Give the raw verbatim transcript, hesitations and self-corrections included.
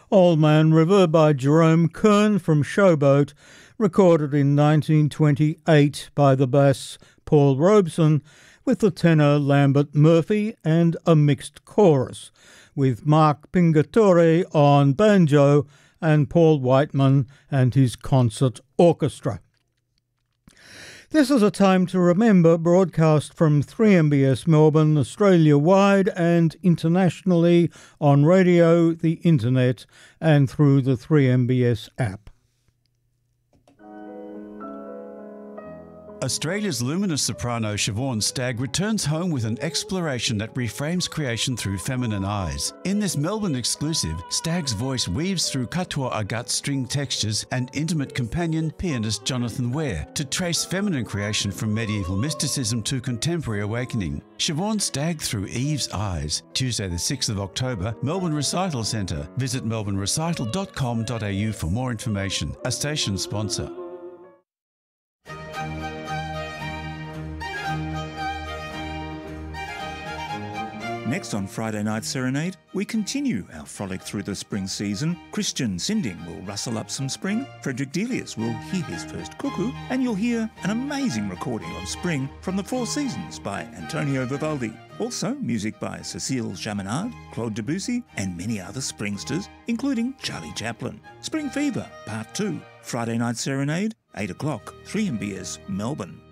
Old Man River by Jerome Kern from Showboat, recorded in nineteen twenty-eight by the bass Paul Robeson, with the tenor Lambert Murphy and a mixed chorus, with Mark Pingatore on banjo and Paul Whiteman and his concert orchestra. This is a Time to Remember, broadcast from three M B S Melbourne, Australia-wide and internationally on radio, the internet and through the three M B S app. Australia's luminous soprano Siobhan Stagg returns home with an exploration that reframes creation through feminine eyes. In this Melbourne exclusive, Stagg's voice weaves through Katoa Agat string textures and intimate companion pianist Jonathan Ware to trace feminine creation from medieval mysticism to contemporary awakening. Siobhan Stagg through Eve's eyes. Tuesday the sixth of October, Melbourne Recital Centre. Visit melbourne recital dot com dot a u for more information. A station sponsor. Next on Friday Night Serenade, we continue our frolic through the spring season. Christian Sinding will rustle up some spring, Frederick Delius will hear his first cuckoo, and you'll hear an amazing recording of Spring from the Four Seasons by Antonio Vivaldi. Also, music by Cécile Chaminade, Claude Debussy, and many other springsters, including Charlie Chaplin. Spring Fever, Part two, Friday Night Serenade, eight o'clock, three M B S, Melbourne.